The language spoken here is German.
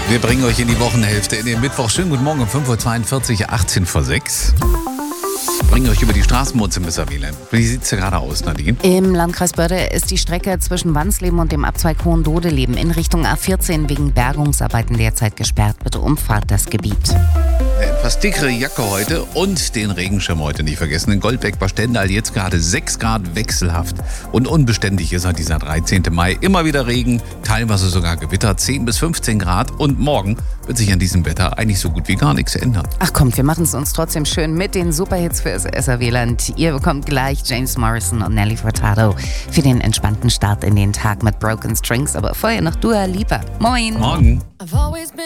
Wir bringen euch in die Wochenhälfte in den Mittwoch. Schönen guten Morgen um 5.42 Uhr, 18 vor 6. Bringen euch über die Straßenmutzen bis Wieland. Wie sieht es hier gerade aus, Nadine? Im Landkreis Börde ist die Strecke zwischen Wansleben und dem Abzweig Hohendodeleben in Richtung A14 wegen Bergungsarbeiten derzeit gesperrt. Bitte umfahrt das Gebiet. Eine etwas dickere Jacke heute und den Regenschirm heute nicht vergessen. In Goldbeck bei Stendal jetzt gerade 6 Grad wechselhaft und unbeständig ist halt dieser 13. Mai. Immer wieder Regen, teilweise sogar Gewitter, 10 bis 15 Grad und morgen wird sich an diesem Wetter eigentlich so gut wie gar nichts ändern. Ach kommt, wir machen es uns trotzdem schön mit den Superhits fürs SRW-Land. Ihr bekommt gleich James Morrison und Nelly Furtado für den entspannten Start in den Tag mit Broken Strings. Aber vorher noch Dua Lipa. Moin! Morgen!